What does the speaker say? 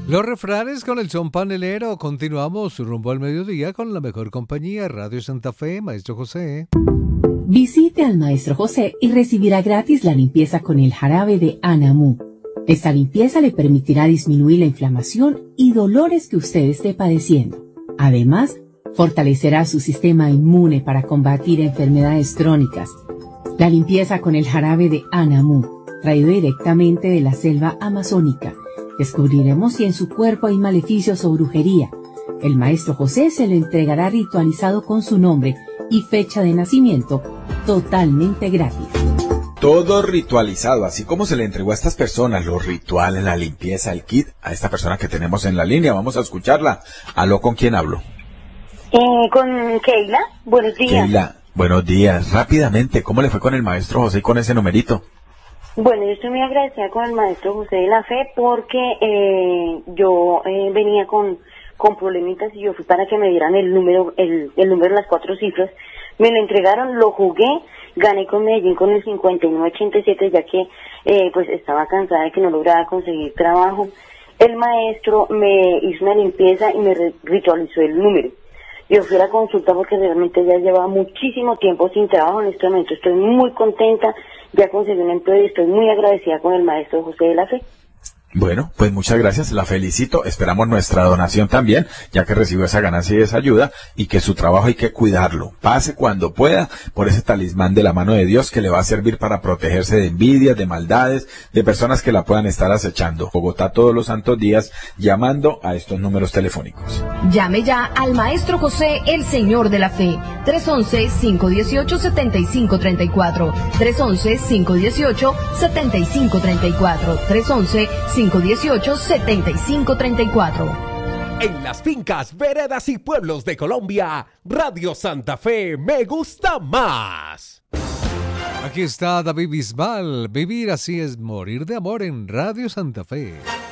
Los refranes con el son panelero. Continuamos rumbo al mediodía con la mejor compañía, Radio Santa Fe, Maestro José. Visite al Maestro José y recibirá gratis la limpieza con el jarabe de Anamú. Esta limpieza le permitirá disminuir la inflamación y dolores que usted esté padeciendo. Además, fortalecerá su sistema inmune para combatir enfermedades crónicas. La limpieza con el jarabe de Anamú, traído directamente de la selva amazónica. Descubriremos si en su cuerpo hay maleficios o brujería. El Maestro José se lo entregará ritualizado con su nombre y fecha de nacimiento, totalmente gratis. Todo ritualizado, así como se le entregó a estas personas los rituales, la limpieza, el kit, a esta persona que tenemos en la línea. Vamos a escucharla. ¿Aló, con quién hablo? Con Keila. Buenos días. Keila, buenos días. Rápidamente, ¿cómo le fue con el Maestro José y con ese numerito? Bueno, yo estoy muy agradecida con el Maestro José de la Fe porque yo venía con problemitas y yo fui para que me dieran el número de las 4 cifras. Me lo entregaron, lo jugué, gané con Medellín con el 5987, ya que pues estaba cansada de que no lograba conseguir trabajo. El maestro me hizo una limpieza y me ritualizó el número. Yo fui a la consulta porque realmente ya llevaba muchísimo tiempo sin trabajo. En este momento estoy muy contenta, ya conseguí un empleo y estoy muy agradecida con el Maestro José de la Fe. Bueno, pues muchas gracias, la felicito, esperamos nuestra donación también, ya que recibió esa ganancia y esa ayuda, y que su trabajo hay que cuidarlo, pase cuando pueda, por ese talismán de la mano de Dios que le va a servir para protegerse de envidias, de maldades, de personas que la puedan estar acechando. Bogotá todos los santos días, llamando a estos números telefónicos. Llame ya al Maestro José, el Señor de la Fe, 311-518-7534, 311-518-7534, 311-518-7534. En las fincas, veredas y pueblos de Colombia, Radio Santa Fe me gusta más. Aquí está David Bisbal. Vivir así es morir de amor en Radio Santa Fe.